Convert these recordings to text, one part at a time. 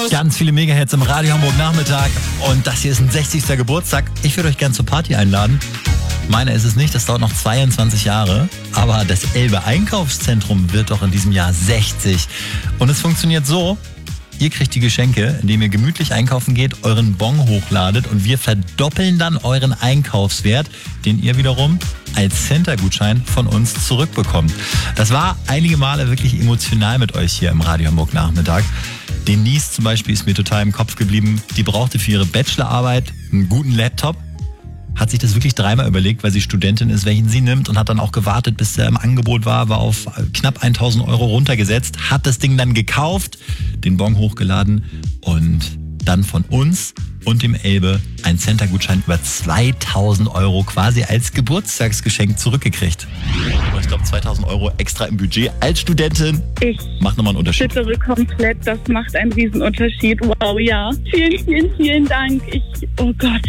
Ganz viele Megahits im Radio Hamburg Nachmittag und das hier ist ein 60. Geburtstag. Ich würde euch gerne zur Party einladen. Meiner ist es nicht, das dauert noch 22 Jahre. Aber das Elbe Einkaufszentrum wird doch in diesem Jahr 60. Und es funktioniert so, ihr kriegt die Geschenke, indem ihr gemütlich einkaufen geht, euren Bon hochladet und wir verdoppeln dann euren Einkaufswert, den ihr wiederum als Center-Gutschein von uns zurückbekommt. Das war einige Male wirklich emotional mit euch hier im Radio Hamburg Nachmittag. Denise zum Beispiel ist mir total im Kopf geblieben. Die brauchte für ihre Bachelorarbeit einen guten Laptop. Hat sich das wirklich dreimal überlegt, weil sie Studentin ist, welchen sie nimmt und hat dann auch gewartet, bis er im Angebot war auf knapp 1.000 Euro runtergesetzt, hat das Ding dann gekauft, den Bon hochgeladen und dann von uns und dem Elbe ein Center-Gutschein über 2.000 Euro quasi als Geburtstagsgeschenk zurückgekriegt. Ich glaube 2.000 Euro extra im Budget als Studentin. Macht nochmal einen Unterschied. Schüttere komplett, das macht einen riesen Unterschied. Wow, ja. Vielen, vielen, vielen Dank. Oh Gott.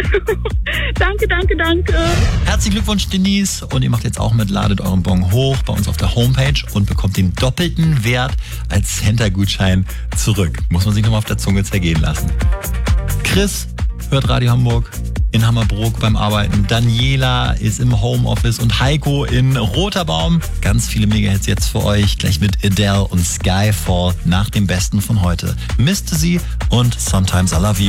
Danke. Herzlichen Glückwunsch, Denise. Und ihr macht jetzt auch mit, ladet euren Bon hoch bei uns auf der Homepage und bekommt den doppelten Wert als Center-Gutschein zurück. Muss man sich nochmal auf der Zunge zergehen lassen. Chris hört Radio Hamburg in Hammerbrook beim Arbeiten. Daniela ist im Homeoffice und Heiko in Roterbaum. Ganz viele Megahits jetzt für euch. Gleich mit Adele und Skyfall nach dem Besten von heute. Misste sie und Sometimes I Love You.